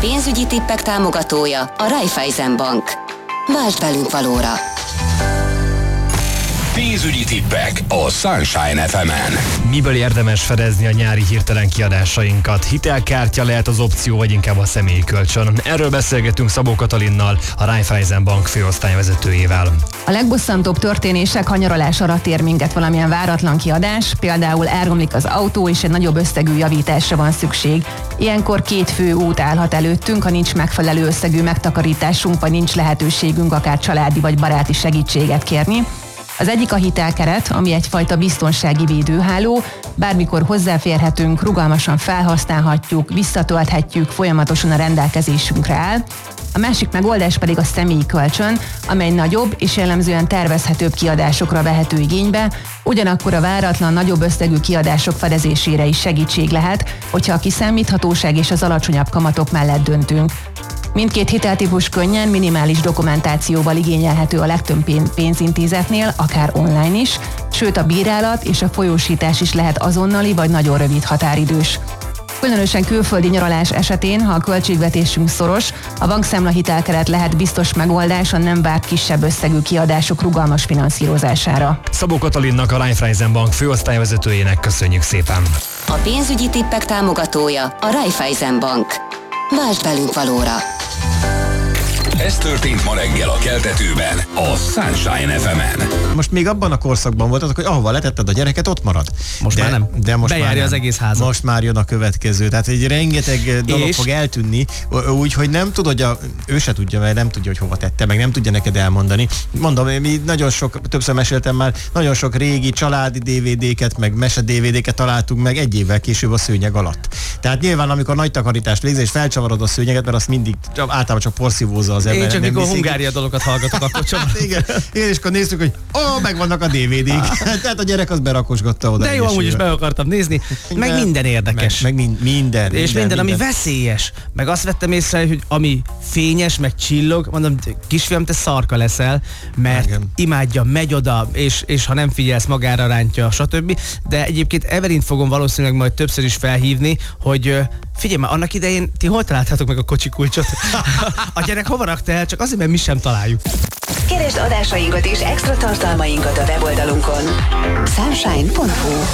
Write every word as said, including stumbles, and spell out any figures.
pénzügyi tippek támogatója a Raiffeisen Bank. Vásd velünk valóra! Pénzügyi tippek a Sunshine ef emen. Miből érdemes fedezni a nyári hirtelen kiadásainkat? Hitelkártya lehet az opció, vagy inkább a személyi kölcsön? Erről beszélgetünk Szabó Katalinnal, a Raiffeisen Bank főosztályvezetőjével. A legbosszantóbb történések, ha nyaralás alatt ér minket valamilyen váratlan kiadás, például elromlik az autó és egy nagyobb összegű javításra van szükség. Ilyenkor két fő út állhat előttünk, ha nincs megfelelő összegű megtakarításunk, vagy nincs lehetőségünk akár családi vagy baráti segítséget kérni. Az egyik a hitelkeret, ami egyfajta biztonsági védőháló, bármikor hozzáférhetünk, rugalmasan felhasználhatjuk, visszatölthetjük, folyamatosan a rendelkezésünkre áll. A másik megoldás pedig a személyi kölcsön, amely nagyobb és jellemzően tervezhetőbb kiadásokra vehető igénybe, ugyanakkor a váratlan nagyobb összegű kiadások fedezésére is segítség lehet, hogyha a kiszámíthatóság és az alacsonyabb kamatok mellett döntünk. Mindkét hiteltípus könnyen, minimális dokumentációval igényelhető a legtöbb pénzintézetnél, akár online is, sőt a bírálat és a folyósítás is lehet azonnali vagy nagyon rövid határidős. Különösen külföldi nyaralás esetén, ha a költségvetésünk szoros, a bankszámla hitelkeret lehet biztos megoldás a nem várt kisebb összegű kiadások rugalmas finanszírozására. Szabó Katalinnak, a Raiffeisen Bank főosztályvezetőjének köszönjük szépen. A pénzügyi tippek támogatója a Raiffeisen Bank. Vásd velünk valóra! Ez történt ma reggel a keltetőben, a Sunshine ef emen. Most még abban a korszakban voltatok, hogy ahova letetted a gyereket, ott marad. Most de, már nem. De most Bejárja már nem. az egész házat. Most már jön a következő. Tehát egy rengeteg dolog És? fog eltűnni, úgy, hogy nem tudod, a, ő se tudja, mert nem tudja, hogy hova tette, meg nem tudja neked elmondani. Mondom, mi nagyon sok, többször meséltem már, nagyon sok régi családi dé vé dé-ket, meg mese dé vé dé-ket találtunk meg egy évvel később a szőnyeg alatt. Tehát nyilván, amikor nagy takarítást végzel, és felcsavarod a szőnyeget, mert azt mindig általában csak porszívózza az ember. Én csak mikor Hungária dalokat hallgatok, akkor csak. Hát igen, igen, és akkor néztük, hogy ó, megvannak a dé vé dé-k. Tehát a gyerek az berakosgatta oda. De jó, amúgy is be akartam nézni, meg De, minden érdekes. Meg, meg mind, minden. És minden, minden, ami veszélyes. Meg azt vettem észre, hogy ami fényes, meg csillog, mondom, kisfiam, te szarka leszel, mert igen. imádja, megy oda, és, és ha nem figyelsz, magára rántja, stb. De egyébként Everint fogom valószínűleg majd többször is felhívni, hogy figyelj már, annak idején ti hol találtátok meg a kocsi kulcsot? A gyerek hova rakta el? Csak azért, mert mi sem találjuk. Keresd adásainkat és extra tartalmainkat a weboldalunkon sunshine pont hu.